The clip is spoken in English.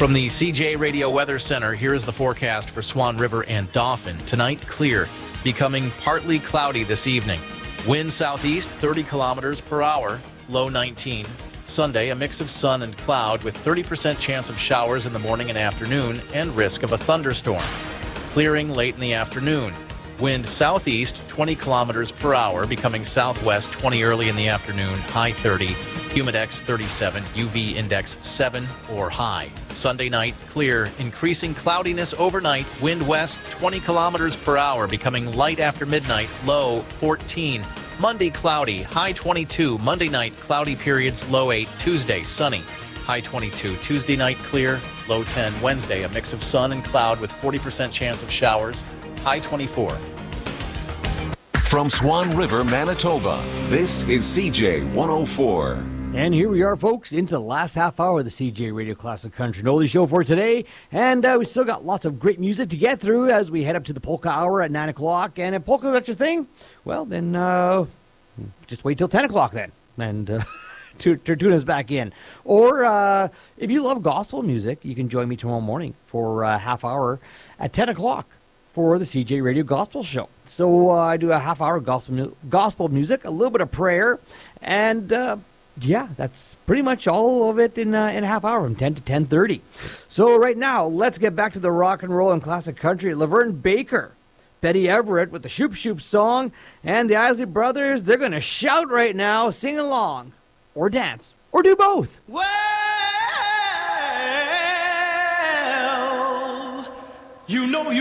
From the CJ Radio Weather Center, here is the forecast for Swan River and Dauphin. Tonight, clear, becoming partly cloudy this evening. Wind southeast, 30 kilometers per hour, low 19. Sunday, a mix of sun and cloud with 30% chance of showers in the morning and afternoon and risk of a thunderstorm. Clearing late in the afternoon. Wind southeast, 20 kilometers per hour, becoming southwest 20 early in the afternoon, high 30. Humidex 37, UV index 7 or high. Sunday night, clear, increasing cloudiness overnight, wind west 20 kilometers per hour, becoming light after midnight, low 14. Monday, cloudy, high 22. Monday night, cloudy periods, low 8. Tuesday, sunny, high 22. Tuesday night, clear, low 10. Wednesday, a mix of sun and cloud with 40% chance of showers, high 24. From Swan River, Manitoba, this is CJ 104. And here we are, folks, into the last half hour of the CJ Radio Classic Country Oldie Show for today. And we still got lots of great music to get through as we head up to the polka hour at 9 o'clock. And if polka's not your thing, well, then just wait till 10 o'clock then. And tune us back in. Or if you love gospel music, you can join me tomorrow morning for a half hour at 10 o'clock. For the CJ Radio Gospel Show. So I do a half hour gospel music, a little bit of prayer, and yeah, that's pretty much all of it in a half hour from 10 to 10:30. So right now, let's get back to the rock and roll and classic country. Laverne Baker, Betty Everett with the Shoop Shoop song, and the Isley Brothers, they're going to shout right now, sing along, or dance, or do both. Well, you know you